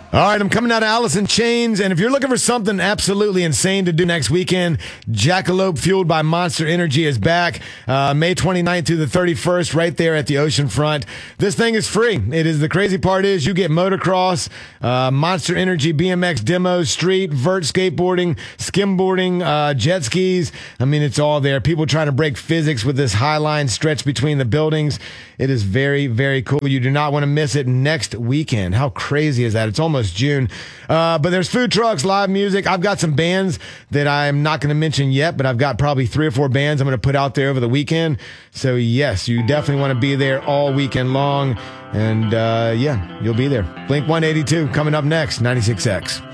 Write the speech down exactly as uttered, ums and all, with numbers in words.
All right, I'm coming out of Alice in Chains, and if you're looking for something absolutely insane to do next weekend, Jackalope fueled by Monster Energy is back uh, May twenty-ninth through the thirty-first right there at the oceanfront. This thing is free. It is the crazy part is you get motocross, uh, Monster Energy, B M X demos, street, vert skateboarding, skimboarding, uh, jet skis. I mean, it's all there. People trying to break physics with this high line stretch between the buildings. It is very, very cool. You do not want to miss it next weekend. How crazy is that? It's almost June. Uh, but there's food trucks, live music. I've got some bands that I'm not going to mention yet, but I've got probably three or four bands I'm going to put out there over the weekend. So, yes, you definitely want to be there all weekend long. And, uh, yeah, you'll be there. Blink one eighty-two coming up next, ninety-six X.